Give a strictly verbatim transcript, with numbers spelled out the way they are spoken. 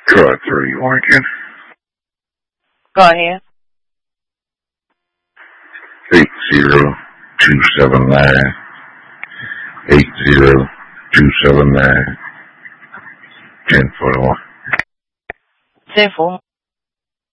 Try three, Lincoln. Go ahead. Eight zero two seven nine. Eight zero two seven nine. Ten foot one. Ten four.